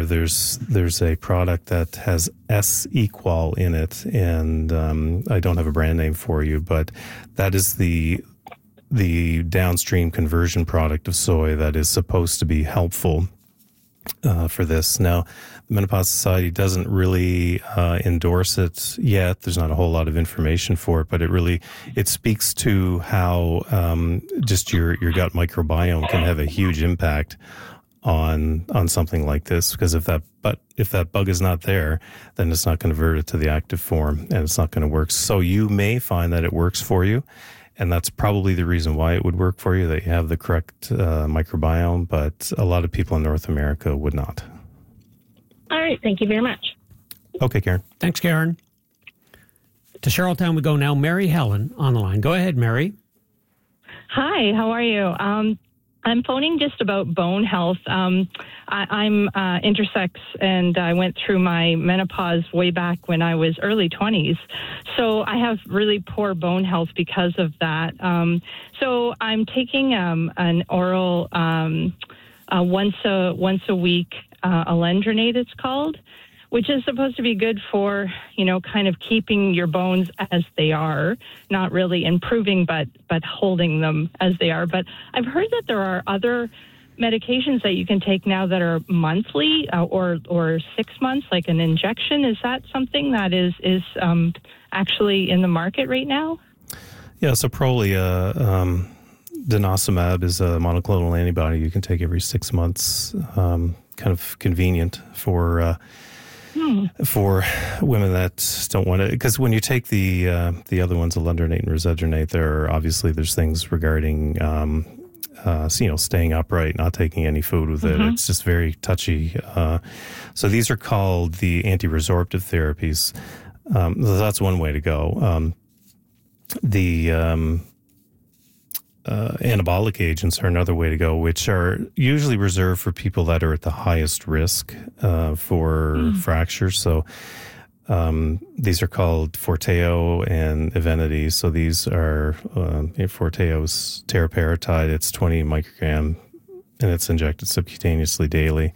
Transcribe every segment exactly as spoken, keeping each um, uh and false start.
there. There's there's a product that has S-Equal in it, and um, I don't have a brand name for you, but that is the the downstream conversion product of soy that is supposed to be helpful uh, for this. Now, the Menopause Society doesn't really uh, endorse it yet. There's not a whole lot of information for it, but it really, it speaks to how um, just your, your gut microbiome can have a huge impact on on something like this, because if that but if that bug is not there, then it's not converted to the active form, and it's not going to work. So you may find that it works for you, and that's probably the reason why it would work for you, that you have the correct uh, microbiome, but a lot of people in North America would not. All right. Thank you very much. Okay, Karen. Thanks, Karen. To Charlottetown we go now. Mary Helen on the line. Go ahead, Mary. Hi, how are you? Um, I'm phoning just about bone health. Um, I, I'm uh, intersex, and I went through my menopause way back when I was early twenties. So I have really poor bone health because of that. Um, so I'm taking um, an oral um, uh, once a once a week uh, alendronate, it's called, which is supposed to be good for, you know, kind of keeping your bones as they are, not really improving, but but holding them as they are. But I've heard that there are other medications that you can take now that are monthly uh, or or six months, like an injection. Is that something that is is um, actually in the market right now? Yeah, so Prolia, um, denosumab is a monoclonal antibody you can take every six months, um, kind of convenient for... Uh, Hmm. for women that don't want to, because when you take the uh, the other ones, alendronate and risedronate, there are obviously there's things regarding um, uh, you know, staying upright, not taking any food with it. Mm-hmm. It's just very touchy. Uh, so these are called the anti-resorptive therapies. Um, so that's one way to go. Um, the um, Uh, anabolic agents are another way to go, which are usually reserved for people that are at the highest risk uh, for mm. fractures. So um, these are called Forteo and Evenity. So these are, uh, Forteo's teriparatide, it's twenty microgram, and it's injected subcutaneously daily.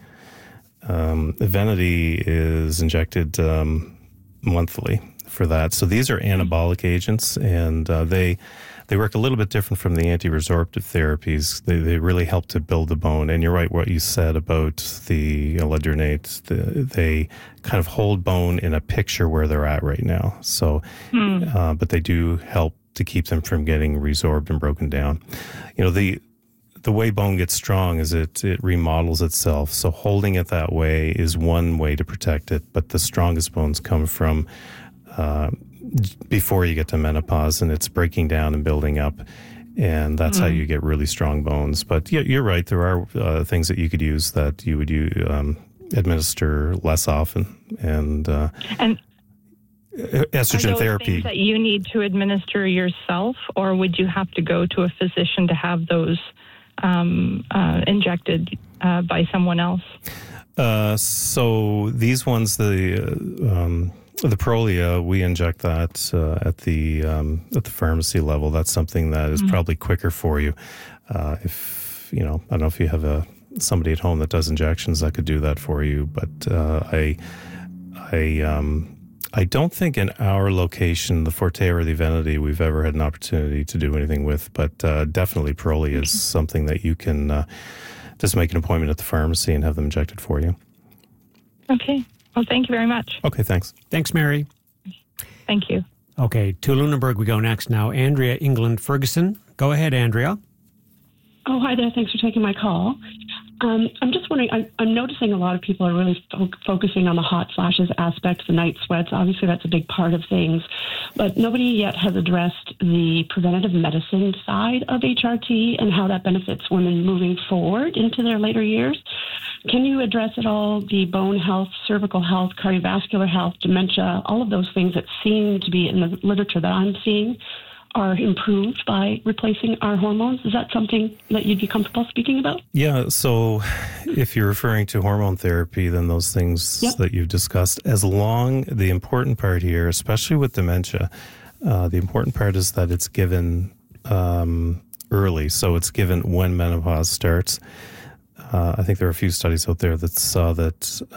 Um, Evenity is injected um, monthly for that. So these are anabolic agents, and uh, they... They work a little bit different from the anti-resorptive therapies. They they really help to build the bone. And you're right, what you said about the alendronate, the, they kind of hold bone in a picture where they're at right now. So, hmm. uh, but they do help to keep them from getting resorbed and broken down. You know, the the way bone gets strong is it it remodels itself. So holding it that way is one way to protect it. But the strongest bones come from uh, before you get to menopause, and it's breaking down and building up, and that's mm. how you get really strong bones. But yeah, you're right. There are uh, things that you could use that you would use, um, administer less often, and uh, and estrogen are those therapy things that you need to administer yourself, or would you have to go to a physician to have those um, uh, injected uh, by someone else? Uh, so these ones, the uh, um, The Prolia, we inject that uh, at the um, at the pharmacy level. That's something that is mm-hmm. probably quicker for you. Uh, if you know, I don't know if you have a somebody at home that does injections that could do that for you. But uh, I, I, um, I don't think in our location, the Forte or the Evenity, we've ever had an opportunity to do anything with. But uh, definitely, Prolia mm-hmm. is something that you can uh, just make an appointment at the pharmacy and have them injected for you. Okay. Well, thank you very much. Okay, thanks. Thanks, Mary. Thank you. Okay, to Lunenburg we go next now. Andrea England Ferguson. Go ahead, Andrea. Oh, hi there. Thanks for taking my call. Um, I'm just wondering, I'm, I'm noticing a lot of people are really fo- focusing on the hot flashes aspect, the night sweats. Obviously, that's a big part of things. But nobody yet has addressed the preventative medicine side of H R T and how that benefits women moving forward into their later years. Can you address at all the bone health, cervical health, cardiovascular health, dementia, all of those things that seem to be in the literature that I'm seeing are improved by replacing our hormones? Is that something that you'd be comfortable speaking about? Yeah, so if you're referring to hormone therapy, then those things yep. that you've discussed, as long, the important part here, especially with dementia, uh, the important part is that it's given um, early. So it's given when menopause starts. Uh, I think there are a few studies out there that saw that